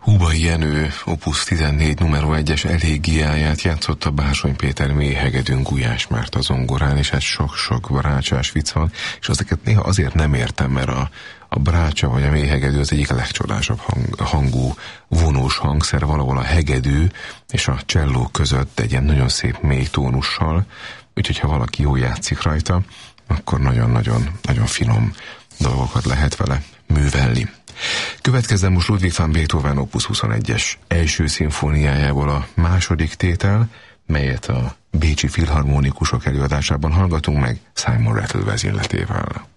Húbai Jenő Opus 14 numero 1-es elégiáját játszotta Bársony Péter mélyhegedűn Gulyás Márta zongorán, és hát sok-sok brácsás vicc van, és azokat néha azért nem értem, mert a brácsa vagy a mélyhegedű az egyik legcsodásabb hangú vonós hangszer, valahol a hegedű és a cselló között egy ilyen nagyon szép mély tónussal, úgyhogy ha valaki jól játszik rajta, akkor nagyon-nagyon finom dolgokat lehet vele művelni. Következzen most Ludwig van Beethoven Opus 21-es első szimfóniájából a második tétel, melyet a bécsi filharmonikusok előadásában hallgatunk meg Simon Rattle vezényletével.